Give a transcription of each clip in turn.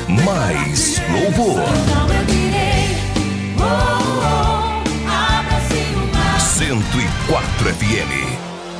Mais louvor. 104 FM.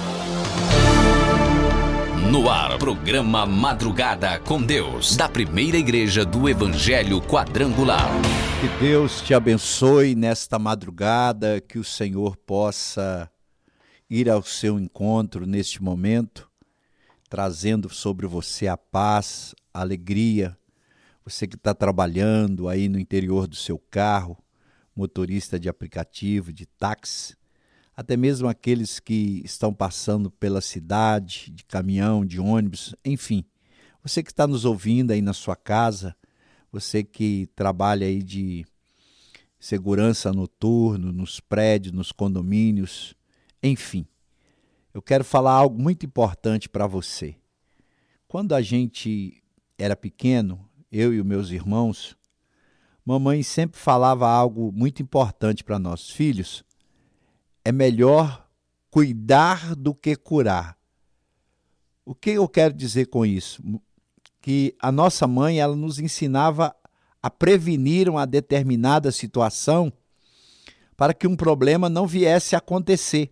No ar, programa Madrugada com Deus, da Primeira Igreja do Evangelho Quadrangular. Que Deus te abençoe nesta madrugada, que o Senhor possa ir ao seu encontro neste momento, trazendo sobre você a paz, a alegria. Você que está trabalhando aí no interior do seu carro, motorista de aplicativo, de táxi, até mesmo aqueles que estão passando pela cidade, de caminhão, de ônibus, enfim. Você que está nos ouvindo aí na sua casa, você que trabalha aí de segurança noturno, nos prédios, nos condomínios, enfim. Eu quero falar algo muito importante para você. Quando a gente era pequeno, eu e os meus irmãos, mamãe sempre falava algo muito importante para nossos filhos. É melhor cuidar do que curar. O que eu quero dizer com isso? Que a nossa mãe, ela nos ensinava a prevenir uma determinada situação para que um problema não viesse a acontecer.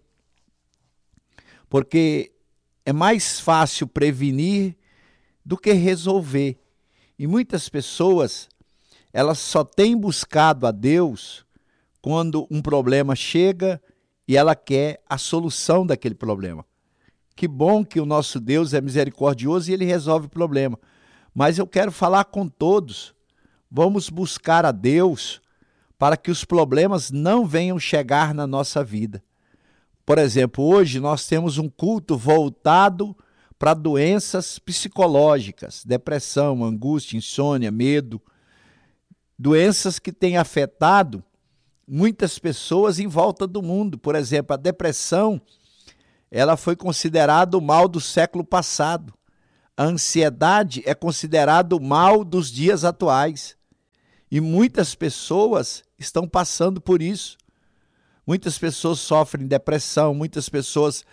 Porque é mais fácil prevenir do que resolver. E muitas pessoas, elas só têm buscado a Deus quando um problema chega e ela quer a solução daquele problema. Que bom que o nosso Deus é misericordioso e Ele resolve o problema. Mas eu quero falar com todos, vamos buscar a Deus para que os problemas não venham chegar na nossa vida. Por exemplo, hoje nós temos um culto voltado para doenças psicológicas, depressão, angústia, insônia, medo, doenças que têm afetado muitas pessoas em volta do mundo. Por exemplo, a depressão, ela foi considerada o mal do século passado. A ansiedade é considerada o mal dos dias atuais. E muitas pessoas estão passando por isso. Muitas pessoas sofrem depressão, muitas pessoas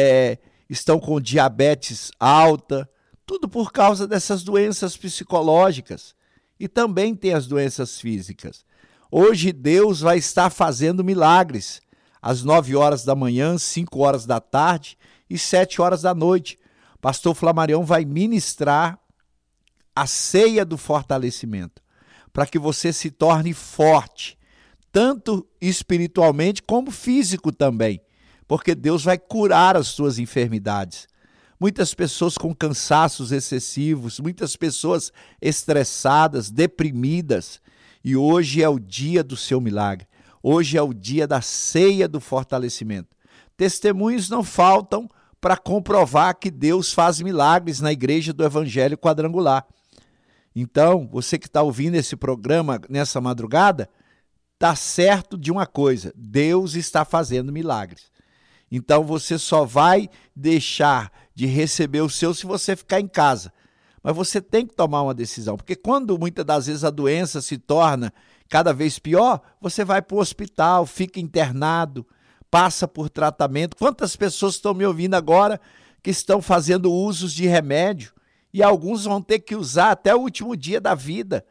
estão com diabetes alta, tudo por causa dessas doenças psicológicas. E também tem as doenças físicas. Hoje Deus vai estar fazendo milagres, às 9 horas da manhã, 5 horas da tarde e 7 horas da noite. Pastor Flamarião vai ministrar a ceia do fortalecimento, para que você se torne forte, tanto espiritualmente como físico também, porque Deus vai curar as suas enfermidades. Muitas pessoas com cansaços excessivos, muitas pessoas estressadas, deprimidas, e hoje é o dia do seu milagre. Hoje é o dia da ceia do fortalecimento. Testemunhos não faltam para comprovar que Deus faz milagres na Igreja do Evangelho Quadrangular. Então, você que está ouvindo esse programa nessa madrugada, está certo de uma coisa: Deus está fazendo milagres. Então você só vai deixar de receber o seu se você ficar em casa. Mas você tem que tomar uma decisão, porque quando muitas das vezes a doença se torna cada vez pior, você vai para o hospital, fica internado, passa por tratamento. Quantas pessoas estão me ouvindo agora que estão fazendo usos de remédio e alguns vão ter que usar até o último dia da vida?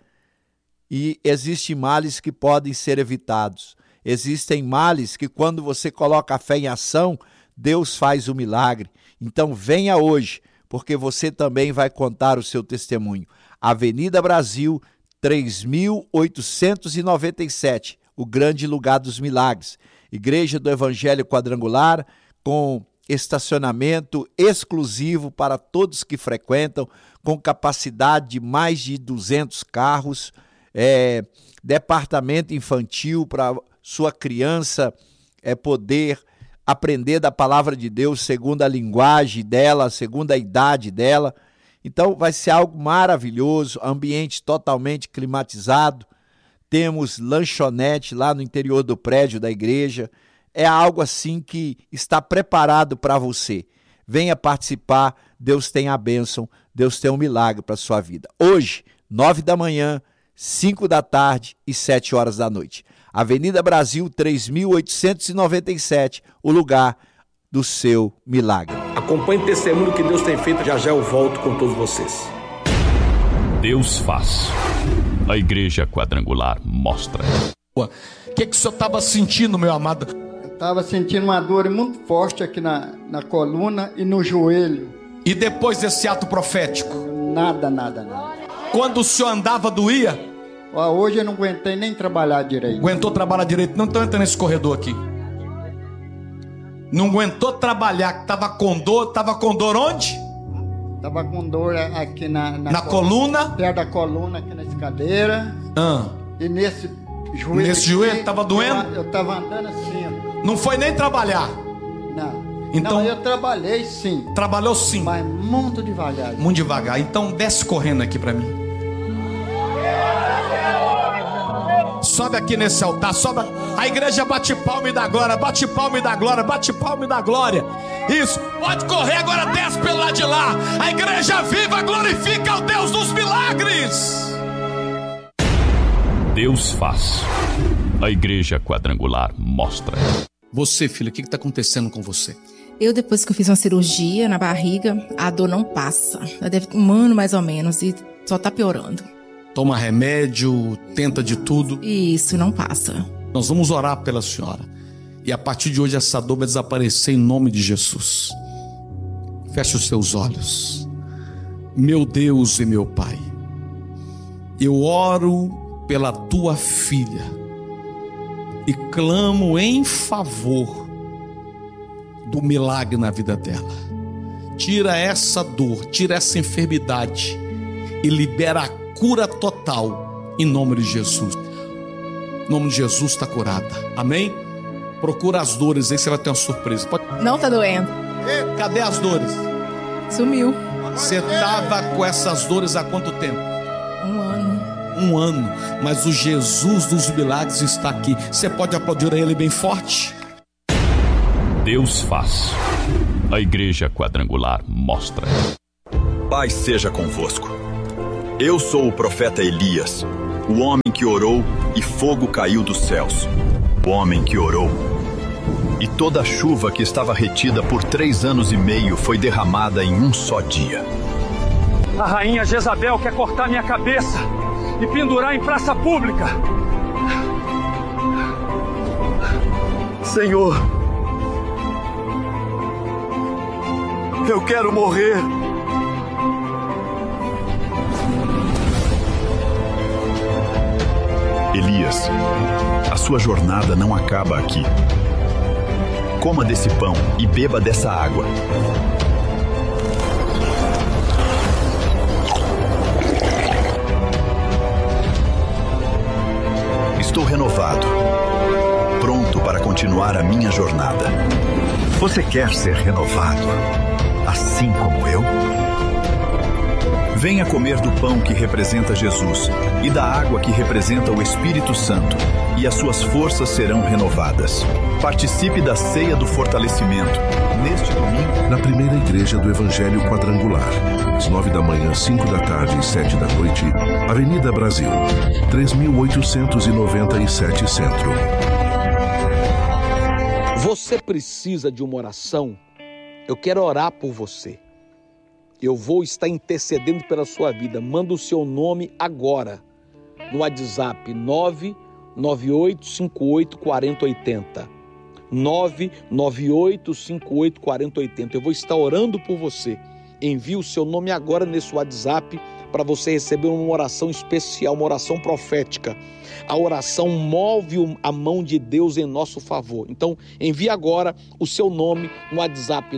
E existem males que podem ser evitados. Existem males que quando você coloca a fé em ação, Deus faz o milagre. Então venha hoje, porque você também vai contar o seu testemunho. Avenida Brasil, 3897, o grande lugar dos milagres. Igreja do Evangelho Quadrangular, com estacionamento exclusivo para todos que frequentam, com capacidade de mais de 200 carros, departamento infantil para sua criança poder aprender da palavra de Deus segundo a linguagem dela, segundo a idade dela. Então vai ser algo maravilhoso, ambiente totalmente climatizado. Temos lanchonete lá no interior do prédio da igreja. É algo assim que está preparado para você. Venha participar, Deus tem a bênção, Deus tem um milagre para a sua vida. Hoje, 9 da manhã, 5 da tarde e 7 horas da noite. Avenida Brasil, 3897, o lugar do seu milagre. Acompanhe o testemunho que Deus tem feito, já já eu volto com todos vocês. Deus faz. A Igreja Quadrangular mostra. O que o senhor estava sentindo, meu amado? Eu estava sentindo uma dor muito forte aqui na coluna e no joelho. E depois desse ato profético? Nada. Quando o senhor andava, doía? Hoje eu não aguentei nem trabalhar direito. Aguentou trabalhar direito? Não, então entra nesse corredor aqui. Não aguentou trabalhar, estava com dor onde? Estava com dor aqui na coluna? Perto da coluna, aqui na escadeira. E nesse joelho. Nesse joelho estava doendo? Eu estava andando assim. Não foi nem trabalhar? Não. Então, não, eu trabalhei sim. Trabalhou sim? Mas muito devagar. Muito devagar. Então desce correndo aqui para mim. Sobe aqui nesse altar, sobe. A igreja bate palma e dá glória, bate palma e dá glória, bate palma e dá glória. Isso, pode correr agora, desce pelo lado de lá. A igreja viva glorifica o Deus dos milagres. Deus faz. A Igreja Quadrangular mostra. Você, filha, o que está acontecendo com você? Eu, depois que eu fiz uma cirurgia na barriga, a dor não passa. Já deve 1 ano mais ou menos e só tá piorando. Toma remédio, tenta de tudo. Isso, não passa. Nós vamos orar pela senhora. E a partir de hoje essa dor vai desaparecer em nome de Jesus. Feche os seus olhos. Meu Deus e meu Pai, eu oro pela tua filha e clamo em favor do milagre na vida dela. Tira essa dor, tira essa enfermidade e libera a cura total em nome de Jesus. Em nome de Jesus está curada. Amém? Procura as dores aí, você vai ter uma surpresa. Não tá doendo. Cadê as dores? Sumiu. Você estava com essas dores há quanto tempo? 1 ano. 1 ano. Mas o Jesus dos milagres está aqui. Você pode aplaudir a ele bem forte? Deus faz. A Igreja Quadrangular mostra. Paz seja convosco. Eu sou o profeta Elias, o homem que orou e fogo caiu dos céus. O homem que orou. E toda a chuva que estava retida por 3 anos e meio foi derramada em um só dia. A rainha Jezabel quer cortar minha cabeça e pendurar em praça pública. Senhor, eu quero morrer. Elias, a sua jornada não acaba aqui. Coma desse pão e beba dessa água. Estou renovado, pronto para continuar a minha jornada. Você quer ser renovado, assim como eu? Venha comer do pão que representa Jesus e da água que representa o Espírito Santo, e as suas forças serão renovadas. Participe da ceia do fortalecimento, neste domingo, na primeira igreja do Evangelho Quadrangular, às 9 da manhã, 5 da tarde e 7 da noite, Avenida Brasil, 3.897 Centro. Você precisa de uma oração? Eu quero orar por você. Eu vou estar intercedendo pela sua vida. Manda o seu nome agora no WhatsApp 998584080. 998584080. Eu vou estar orando por você. Envie o seu nome agora nesse WhatsApp para você receber uma oração especial, uma oração profética. A oração move a mão de Deus em nosso favor. Então, envie agora o seu nome no WhatsApp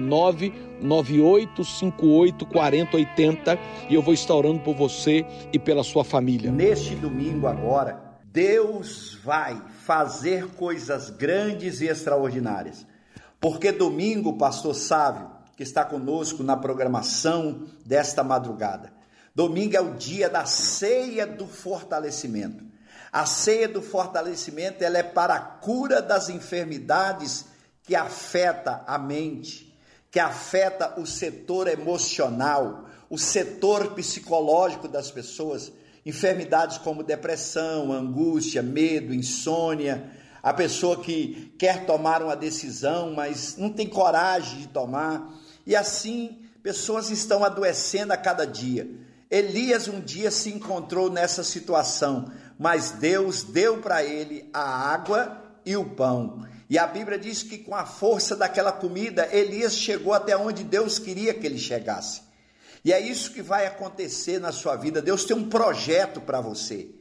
998584080 e eu vou estar orando por você e pela sua família. Neste domingo agora, Deus vai fazer coisas grandes e extraordinárias. Porque domingo, pastor Sávio, que está conosco na programação desta madrugada, domingo é o dia da ceia do fortalecimento. A ceia do fortalecimento, ela é para a cura das enfermidades que afeta a mente, que afeta o setor emocional, o setor psicológico das pessoas. Enfermidades como depressão, angústia, medo, insônia, a pessoa que quer tomar uma decisão, mas não tem coragem de tomar, e assim pessoas estão adoecendo a cada dia. Elias um dia se encontrou nessa situação, mas Deus deu para ele a água e o pão. E a Bíblia diz que com a força daquela comida, Elias chegou até onde Deus queria que ele chegasse. E é isso que vai acontecer na sua vida. Deus tem um projeto para você.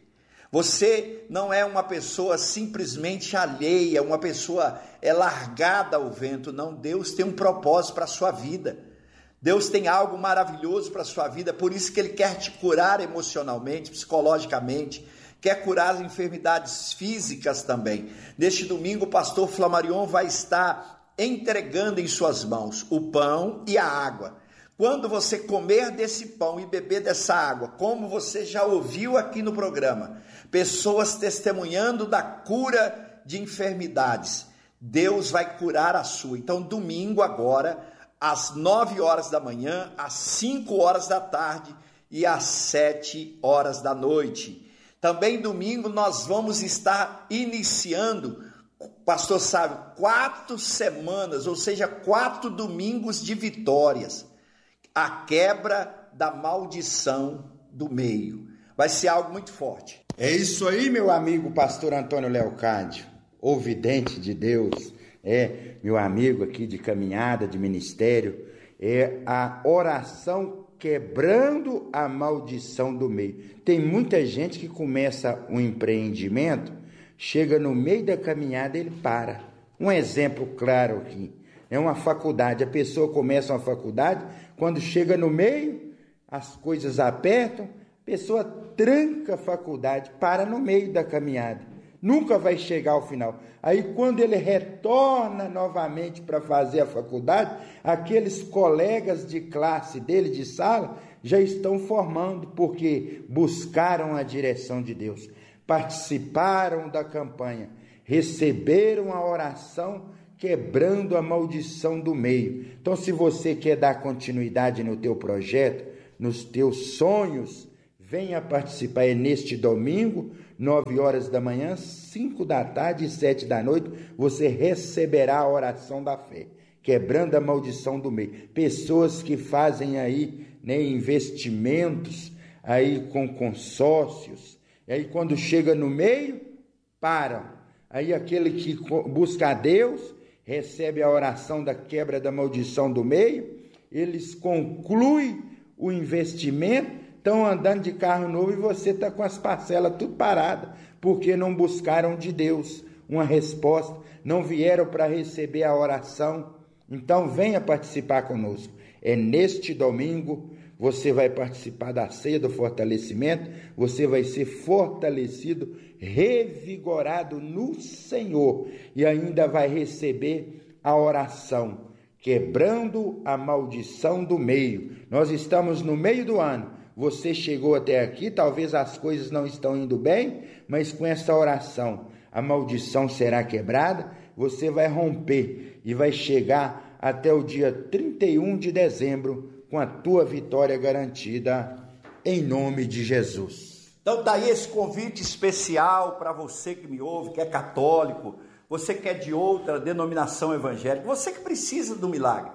Você não é uma pessoa simplesmente alheia, uma pessoa largada ao vento. Não, Deus tem um propósito para a sua vida. Deus tem algo maravilhoso para a sua vida, por isso que Ele quer te curar emocionalmente, psicologicamente, quer curar as enfermidades físicas também. Neste domingo, o pastor Flamarion vai estar entregando em suas mãos o pão e a água. Quando você comer desse pão e beber dessa água, como você já ouviu aqui no programa, pessoas testemunhando da cura de enfermidades, Deus vai curar a sua. Então, domingo agora, às 9 horas da manhã, às 5 horas da tarde e às 7 horas da noite. Também domingo nós vamos estar iniciando, pastor Sávio, 4 semanas, ou seja, 4 domingos de vitórias. A quebra da maldição do meio. Vai ser algo muito forte. É isso aí, meu amigo pastor Antônio Leocádio, ouvidente de Deus, meu amigo aqui de caminhada, de ministério, é a oração quebrando a maldição do meio. Tem muita gente que começa um empreendimento, chega no meio da caminhada e ele para. Um exemplo claro aqui, é uma faculdade, a pessoa começa uma faculdade, quando chega no meio, as coisas apertam, a pessoa tranca a faculdade, para no meio da caminhada, nunca vai chegar ao final. Aí quando ele retorna novamente para fazer a faculdade, aqueles colegas de classe dele, de sala, já estão formando, porque buscaram a direção de Deus, participaram da campanha, receberam a oração, quebrando a maldição do meio. Então, se você quer dar continuidade no teu projeto, nos teus sonhos, venha participar. É neste domingo, 9 horas da manhã, 5 da tarde e 7 da noite, você receberá a oração da fé, quebrando a maldição do meio. Pessoas que fazem aí, investimentos aí com consórcios, e aí quando chega no meio, param. Aí aquele que busca a Deus, recebe a oração da quebra da maldição do meio, eles concluem o investimento, estão andando de carro novo e você está com as parcelas tudo parada, porque não buscaram de Deus uma resposta, não vieram para receber a oração. Então venha participar conosco. É neste domingo, você vai participar da ceia do fortalecimento, você vai ser fortalecido, revigorado no Senhor e ainda vai receber a oração, quebrando a maldição do meio. Nós estamos no meio do ano, você chegou até aqui, talvez as coisas não estão indo bem, mas com essa oração a maldição será quebrada, você vai romper e vai chegar até o dia 31 de dezembro com a tua vitória garantida, em nome de Jesus. Então tá aí esse convite especial para você que me ouve, que é católico, você que é de outra denominação evangélica, você que precisa do milagre.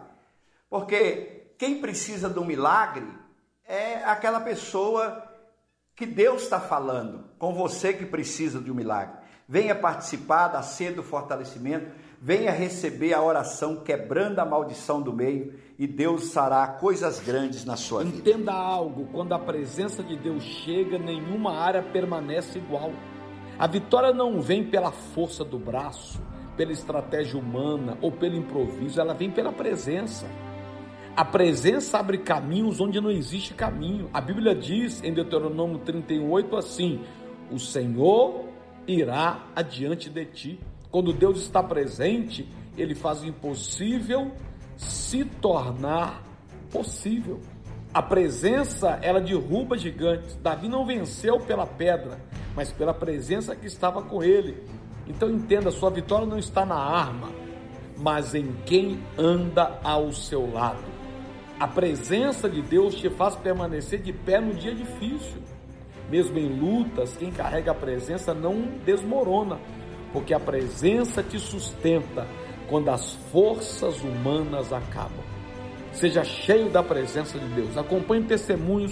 Porque quem precisa do milagre é aquela pessoa que Deus está falando, com você que precisa de um milagre. Venha participar da ceia do fortalecimento, venha receber a oração quebrando a maldição do meio e Deus fará coisas grandes na sua vida. Entenda algo, quando a presença de Deus chega, nenhuma área permanece igual. A vitória não vem pela força do braço, pela estratégia humana ou pelo improviso, ela vem pela presença. A presença abre caminhos onde não existe caminho. A Bíblia diz em Deuteronômio 31:8 assim: o Senhor irá adiante de ti. Quando Deus está presente, Ele faz o impossível se tornar possível. A presença, ela derruba gigantes. Davi não venceu pela pedra, mas pela presença que estava com ele. Então entenda, sua vitória não está na arma, mas em quem anda ao seu lado. A presença de Deus te faz permanecer de pé no dia difícil. Mesmo em lutas, quem carrega a presença não desmorona, porque a presença te sustenta quando as forças humanas acabam. Seja cheio da presença de Deus. Acompanhe testemunhos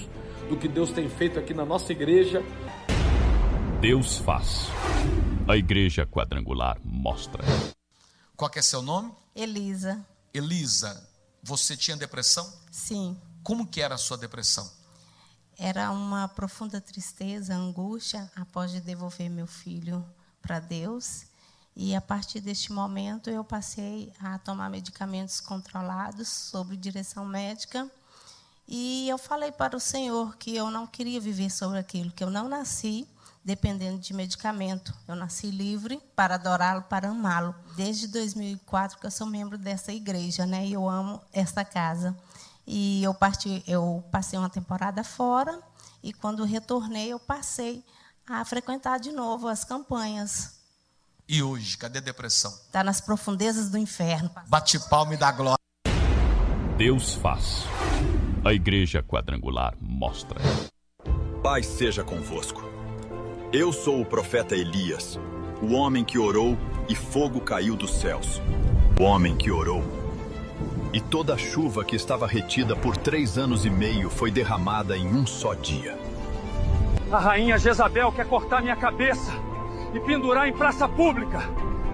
do que Deus tem feito aqui na nossa igreja. Deus faz. A Igreja Quadrangular mostra. Qual que é seu nome? Elisa. Elisa, você tinha depressão? Sim. Como que era a sua depressão? Era uma profunda tristeza, angústia, após de devolver meu filho para Deus. E a partir deste momento eu passei a tomar medicamentos controlados sob direção médica. E eu falei para o Senhor que eu não queria viver sobre aquilo, que eu não nasci dependendo de medicamento. Eu nasci livre para adorá-lo, para amá-lo. Desde 2004 que eu sou membro dessa igreja, né? E eu amo esta casa. E eu passei uma temporada fora e quando retornei eu passei a frequentar de novo as campanhas. E hoje, cadê a depressão? Está nas profundezas do inferno. Bate palma e dá glória. Deus faz. A Igreja Quadrangular mostra. Paz seja convosco. Eu sou o profeta Elias, o homem que orou e fogo caiu dos céus. O homem que orou. E toda a chuva que estava retida por 3 anos e meio foi derramada em um só dia. A rainha Jezabel quer cortar minha cabeça e pendurar em praça pública.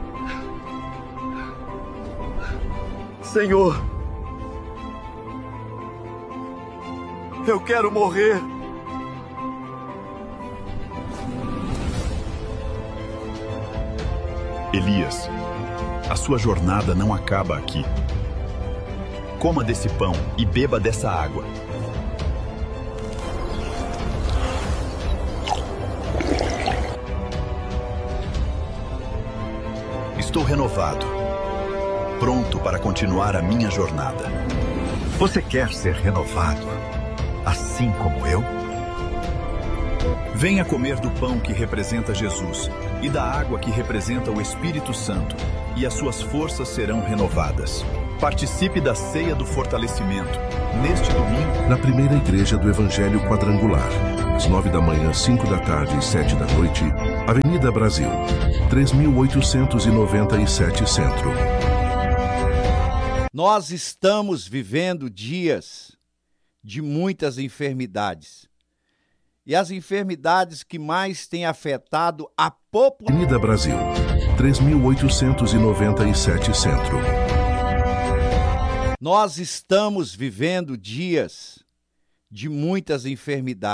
Senhor, eu quero morrer. Elias, a sua jornada não acaba aqui. Coma desse pão e beba dessa água. Estou renovado, pronto para continuar a minha jornada. Você quer ser renovado, assim como eu? Venha comer do pão que representa Jesus e da água que representa o Espírito Santo, e as suas forças serão renovadas. Participe da ceia do fortalecimento, neste domingo, na primeira igreja do Evangelho Quadrangular, às 9 da manhã, 5 da tarde e 7 da noite, Avenida Brasil, 3897 Centro. Nós estamos vivendo dias de muitas enfermidades. E as enfermidades que mais têm afetado a população. Avenida Brasil, 3897 Centro. Nós estamos vivendo dias de muitas enfermidades.